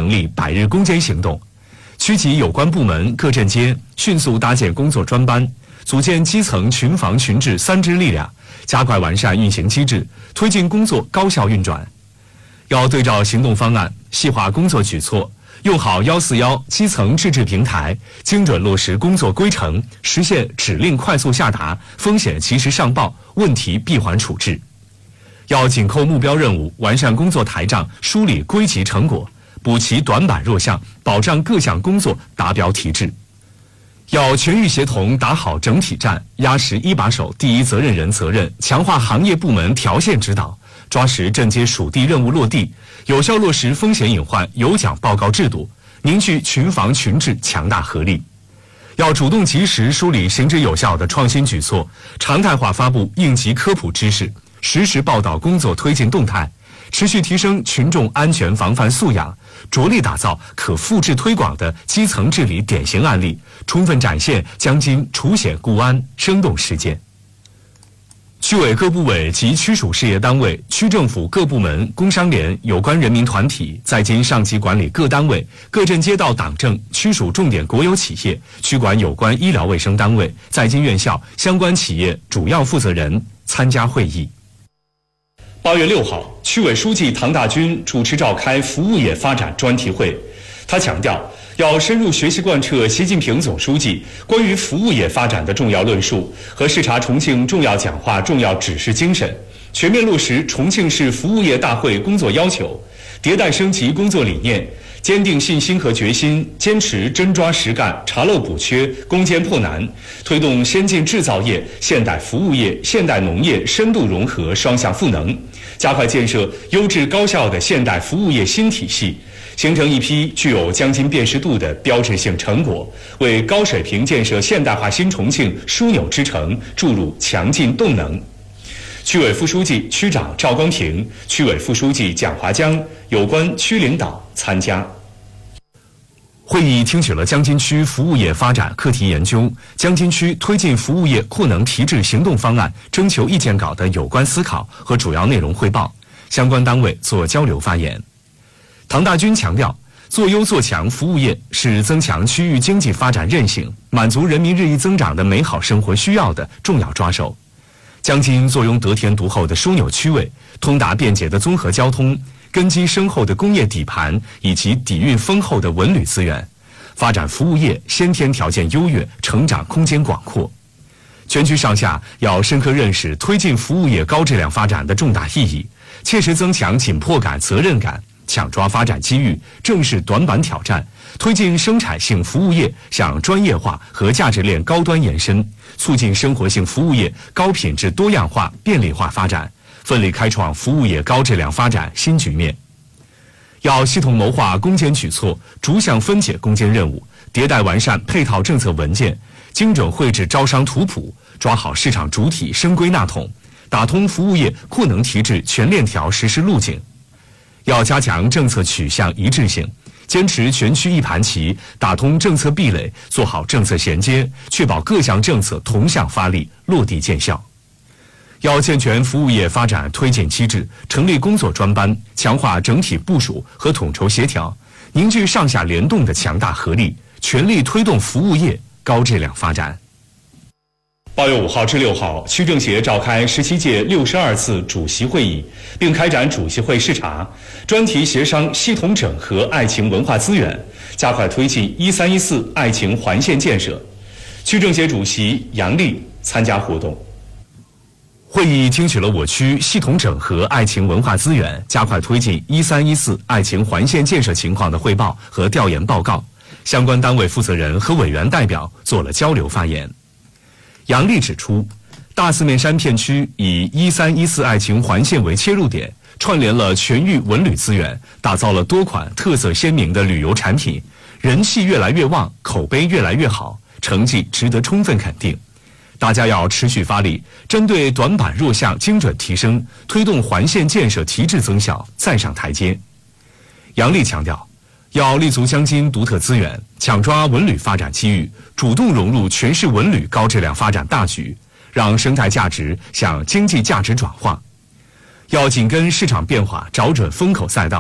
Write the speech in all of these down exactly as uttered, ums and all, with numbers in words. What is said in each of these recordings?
成立百日攻坚行动，区级有关部门各镇街迅速搭建工作专班，组建基层群防群治三支力量，加快完善运行机制，推进工作高效运转。要对照行动方案，细化工作举措，用好一四一基层自治平台，精准落实工作规程，实现指令快速下达、风险及时上报、问题闭环处置。要紧扣目标任务，完善工作台账，梳理归集成果，补齐短板弱项，保障各项工作达标提质。要全域协同打好整体战，压实一把手第一责任人责任，强化行业部门条线指导，抓实镇街属地任务落地，有效落实风险隐患有奖报告制度，凝聚群防群治强大合力。要主动及时梳理行之有效的创新举措，常态化发布应急科普知识，实时报道工作推进动态，持续提升群众安全防范素养，着力打造可复制推广的基层治理典型案例，充分展现江津除险固安生动实践。区委各部委及区属事业单位、区政府各部门、工商联、有关人民团体，在京上级管理各单位、各镇街道党政、区属重点国有企业、区管有关医疗卫生单位、在京院校相关企业主要负责人参加会议。八月六号，区委书记唐大军主持召开服务业发展专题会，他强调，要深入学习贯彻习近平总书记关于服务业发展的重要论述和视察重庆重要讲话重要指示精神，全面落实重庆市服务业大会工作要求，迭代升级工作理念，坚定信心和决心，坚持真抓实干、查漏补缺、攻坚破难，推动先进制造业、现代服务业、现代农业深度融合双向赋能，加快建设优质高效的现代服务业新体系，形成一批具有江津辨识度的标志性成果，为高水平建设现代化新重庆枢纽之城注入强劲动能。区委副书记、区长赵光平、区委副书记蒋华江有关区领导参加。会议听取了江津区服务业发展课题研究、江津区推进服务业扩能提质行动方案征求意见稿的有关思考和主要内容汇报，相关单位做交流发言。唐大军强调，做优做强服务业是增强区域经济发展韧性、满足人民日益增长的美好生活需要的重要抓手。江津坐拥得天独厚的枢纽区位、通达便捷的综合交通、根基深厚的工业底盘以及底蕴丰厚的文旅资源，发展服务业先天条件优越，成长空间广阔。全区上下要深刻认识推进服务业高质量发展的重大意义，切实增强紧迫感、责任感，抢抓发展机遇，正视短板挑战，推进生产性服务业向专业化和价值链高端延伸，促进生活性服务业高品质多样化便利化发展，奋力开创服务业高质量发展新局面。要系统谋划攻坚举措，逐项分解攻坚任务，迭代完善配套政策文件，精准绘制招商图谱，抓好市场主体深归纳统，打通服务业扩能提质全链条实施路径。要加强政策取向一致性，坚持全区一盘棋，打通政策壁垒，做好政策衔接，确保各项政策同向发力，落地见效。要健全服务业发展推进机制，成立工作专班，强化整体部署和统筹协调，凝聚上下联动的强大合力，全力推动服务业高质量发展。八月五号至六号，区政协召开十七届六十二次主席会议，并开展主席会视察，专题协商系统整合爱情文化资源，加快推进一三一四爱情环线建设。区政协主席杨丽参加活动。会议听取了我区系统整合爱情文化资源，加快推进一三一四爱情环线建设情况的汇报和调研报告，相关单位负责人和委员代表做了交流发言。杨丽指出，大四面山片区以一三一四爱情环线为切入点，串联了全域文旅资源，打造了多款特色鲜明的旅游产品，人气越来越旺，口碑越来越好，成绩值得充分肯定。大家要持续发力，针对短板弱项精准提升，推动环线建设提质增效再上台阶。杨丽强调，要立足江津独特资源，抢抓文旅发展机遇，主动融入全市文旅高质量发展大局，让生态价值向经济价值转化。要紧跟市场变化，找准风口赛道，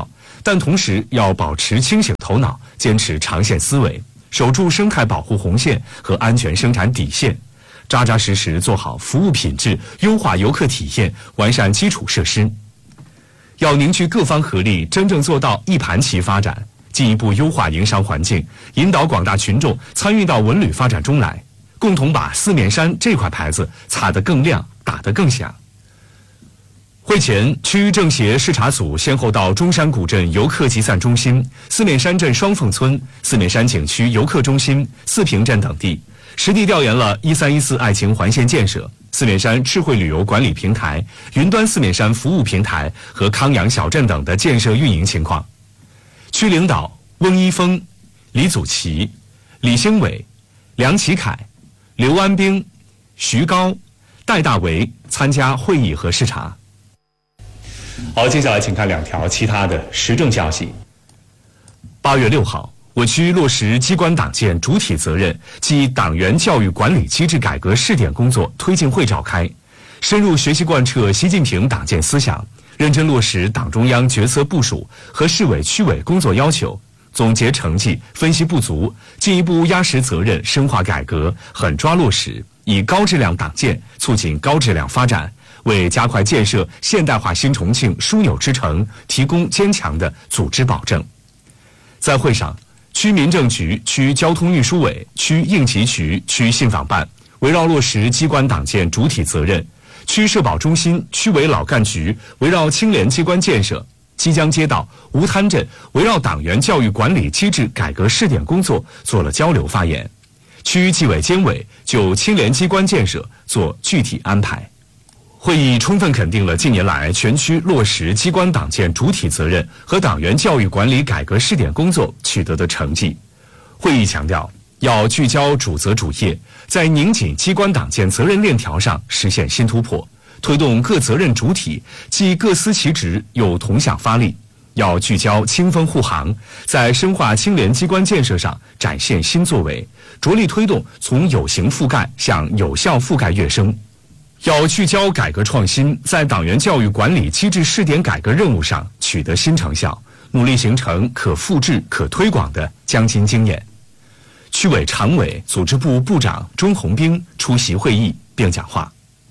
但同时要保持清醒头脑，坚持长线思维，守住生态保护红线和安全生产底线，扎扎实实做好服务品质，优化游客体验，完善基础设施。要凝聚各方合力，真正做到一盘棋发展，进一步优化营商环境，引导广大群众参与到文旅发展中来，共同把四面山这块牌子擦得更亮，打得更响。会前，区政协视察组先后到中山古镇游客集散中心、四面山镇双凤村、四面山景区游客中心、四平镇等地，实地调研了一三一四爱情环线建设、四面山智慧旅游管理平台、云端四面山服务平台和康养小镇等的建设运营情况。区领导翁一峰、李祖奇、李兴伟、梁启凯、刘安兵、徐高、戴大为参加会议和视察。好，接下来请看两条其他的时政消息。八月六号，我区落实机关党建主体责任及党员教育管理机制改革试点工作推进会召开，深入学习贯彻习近平党建思想，认真落实党中央决策部署和市委区委工作要求，总结成绩，分析不足，进一步压实责任，深化改革，狠抓落实，以高质量党建促进高质量发展，为加快建设现代化新重庆枢纽之城提供坚强的组织保证。在会上，区民政局、区交通运输委、区应急局、区信访办围绕落实机关党建主体责任，区社保中心、区委老干局围绕青联机关建设，基江街道、吴滩镇围绕党员教育管理机制改革试点工作做了交流发言，区纪委监委就青联机关建设做具体安排。会议充分肯定了近年来全区落实机关党建主体责任和党员教育管理改革试点工作取得的成绩。会议强调，要聚焦主责主业，在拧紧机关党建责任链条上实现新突破，推动各责任主体既各司其职又同向发力。要聚焦青分护航，在深化青联机关建设上展现新作为，着力推动从有形覆盖向有效覆盖跃升。要聚焦改革创新，在党员教育管理机制试点改革任务上取得新成效，努力形成可复制、可推广的江津经验。区委常委、组织部部长钟红兵出席会议并讲话。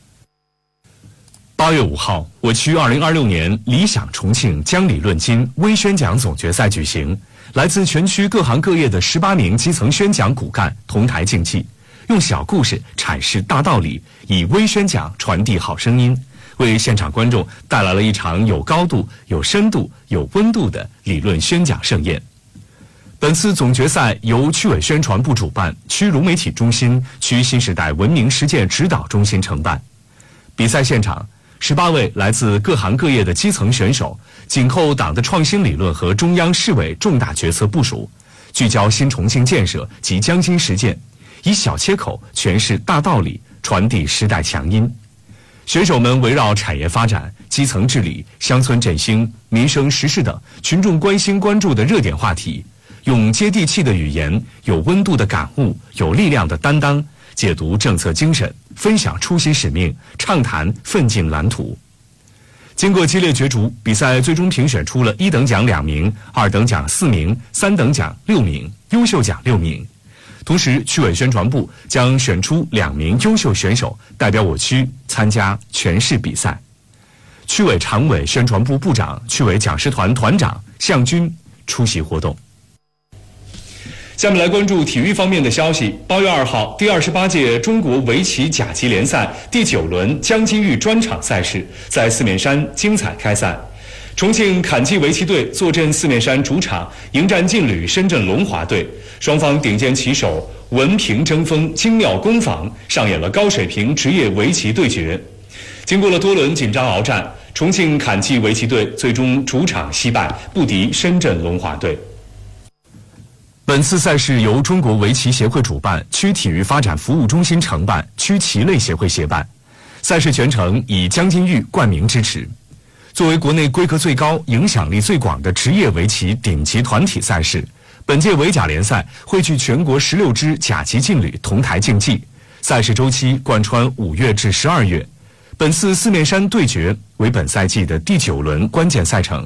八月五号，我区二零二六年理想重庆江里论金微宣讲总决赛举行，来自全区各行各业的十八名基层宣讲骨干同台竞技，用小故事阐释大道理，以微宣讲传递好声音，为现场观众带来了一场有高度、有深度、有温度的理论宣讲盛宴。本次总决赛由区委宣传部主办，区融媒体中心、区新时代文明实践指导中心承办。比赛现场，十八位来自各行各业的基层选手紧扣党的创新理论和中央市委重大决策部署，聚焦新重庆建设及江津实践，以小切口诠释大道理，传递时代强音。选手们围绕产业发展、基层治理、乡村振兴、民生时事等群众关心关注的热点话题，用接地气的语言、有温度的感悟、有力量的担当，解读政策精神，分享初心使命，畅谈奋进蓝图。经过激烈角逐，比赛最终评选出了一等奖两名、二等奖四名、三等奖六名、优秀奖六名。同时，区委宣传部将选出两名优秀选手代表我区参加全市比赛。区委常委、宣传部部长、区委讲师团团长向军出席活动。下面来关注体育方面的消息。八月二号，第二十八届中国围棋甲级联赛第九轮江津豫专场赛事在四面山精彩开赛。重庆坎记围棋队坐镇四面山主场，迎战劲旅深圳龙华队。双方顶尖棋手文凭争锋，精妙攻防，上演了高水平职业围棋对决。经过了多轮紧张鏖战，重庆坎记围棋队最终主场惜败，不敌深圳龙华队。本次赛事由中国围棋协会主办，区体育发展服务中心承办，区棋类协会协办。赛事全程以江津豫冠名支持。作为国内规格最高、影响力最广的职业围棋顶级团体赛事，本届围甲联赛汇聚全国十六支甲级劲旅同台竞技，赛事周期贯穿五月至十二月。本次四面山对决为本赛季的第九轮关键赛程，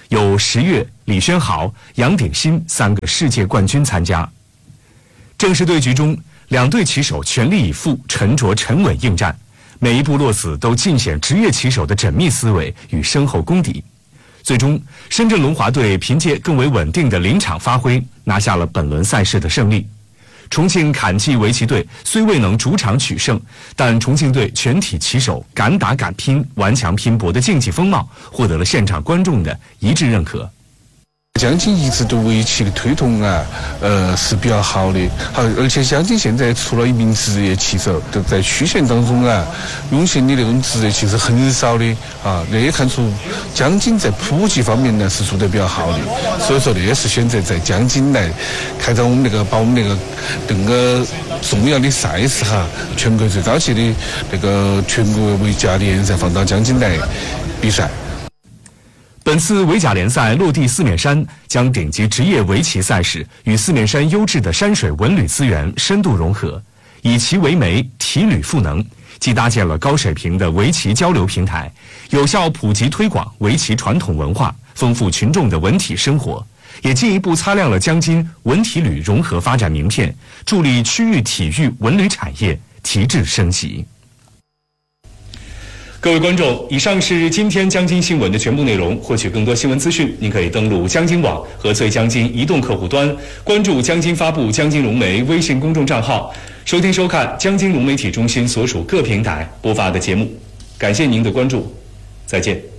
有石跃、李轩豪、杨鼎新三个世界冠军参加。正式对局中，两队棋手全力以赴、沉着沉稳应战，每一步落子都尽显职业棋手的缜密思维与深厚功底。最终，深圳龙华队凭借更为稳定的临场发挥，拿下了本轮赛事的胜利。重庆坎记围棋队虽未能主场取胜，但重庆队全体棋手敢打敢拼、顽强拼搏的竞技风貌，获得了现场观众的一致认可。 江津一直对围棋的推动啊，呃是比较好的。好，而且江津现在出了一名职业棋手，就在区县当中啊，涌现的那种职业棋是很少的啊。那也看出江津在普及方面呢是做得比较好的。所以说，这也是选择在江津来开展我们那个把我们那个那个重要的赛事哈，全国最高级的那个全国围甲联赛放到江津来比赛。 本次围甲联赛落地四面山，将顶级职业围棋赛事与四面山优质的山水文旅资源深度融合，以棋为媒，题旅赋能，既搭建了高水平的围棋交流平台，有效普及推广围棋传统文化，丰富群众的文体生活，也进一步擦亮了江津文体旅融合发展名片，助力区域体育文旅产业提质升级。各位观众，以上是今天江津新闻的全部内容。获取更多新闻资讯，您可以登录江津网和最江津移动客户端，关注江津发布江津融媒微信公众账号，收听收看江津融媒体中心所属各平台播发的节目。感谢您的关注，再见。